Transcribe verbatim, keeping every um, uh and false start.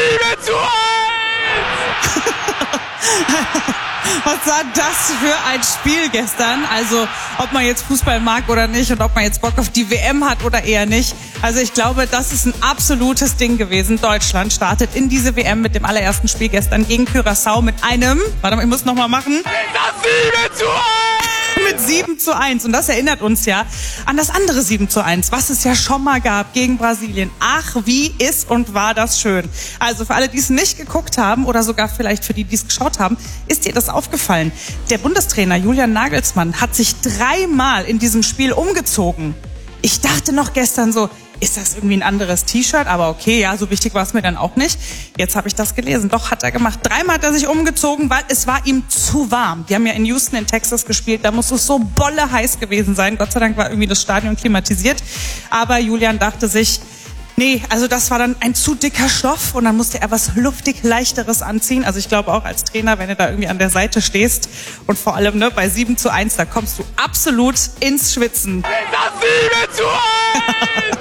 sieben zu eins! Was war das für ein Spiel gestern? Also, ob man jetzt Fußball mag oder nicht und ob man jetzt Bock auf die W M hat oder eher nicht. Also, ich glaube, das ist ein absolutes Ding gewesen. Deutschland startet in diese W M mit dem allerersten Spiel gestern gegen Curaçao mit einem, warte mal, ich muss nochmal machen. Das sieben zu eins! Mit sieben zu eins. Und das erinnert uns ja an das andere sieben zu eins, was es ja schon mal gab gegen Brasilien. Ach, wie ist und war das schön. Also für alle, die es nicht geguckt haben oder sogar vielleicht für die, die es geschaut haben, ist dir das aufgefallen? Der Bundestrainer Julian Nagelsmann hat sich dreimal in diesem Spiel umgezogen. Ich dachte noch gestern so, ist das irgendwie ein anderes T-Shirt? Aber okay, ja, so wichtig war es mir dann auch nicht. Jetzt habe ich das gelesen. Doch, hat er gemacht. Dreimal hat er sich umgezogen, weil es war ihm zu warm. Die haben ja in Houston in Texas gespielt. Da muss es so bolle heiß gewesen sein. Gott sei Dank war irgendwie das Stadion klimatisiert. Aber Julian dachte sich, nee, also das war dann ein zu dicker Stoff und dann musste er was luftig Leichteres anziehen. Also ich glaube auch als Trainer, wenn du da irgendwie an der Seite stehst und vor allem ne, bei sieben zu eins, da kommst du absolut ins Schwitzen. Das sieben zu eins!